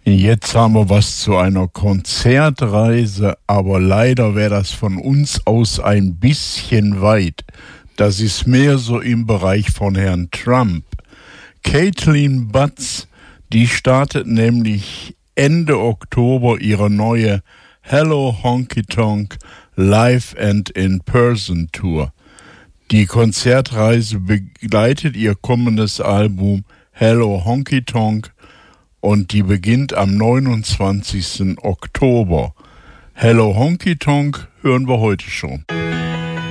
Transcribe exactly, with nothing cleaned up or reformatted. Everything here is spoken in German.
Jetzt haben wir was zu einer Konzertreise, aber leider wäre das von uns aus ein bisschen weit. Das ist mehr so im Bereich von Herrn Trump. Caitlin Butts, die startet nämlich Ende Oktober ihre neue Hello Honky Tonk Live and in Person Tour. Die Konzertreise begleitet ihr kommendes Album Hello Honky Tonk und die beginnt am neunundzwanzigsten Oktober. Hello Honky Tonk hören wir heute schon.